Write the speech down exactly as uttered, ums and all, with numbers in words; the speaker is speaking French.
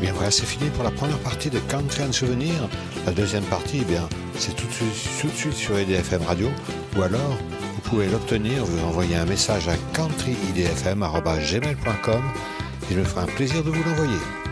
Et bien voilà, c'est fini pour la première partie de Country and Souvenir. La deuxième partie, eh bien, c'est tout de suite, tout de suite sur I D F M Radio, ou alors vous pouvez l'obtenir, vous envoyez un message à country i d f m arobase gmail point com et je me ferai un plaisir de vous l'envoyer.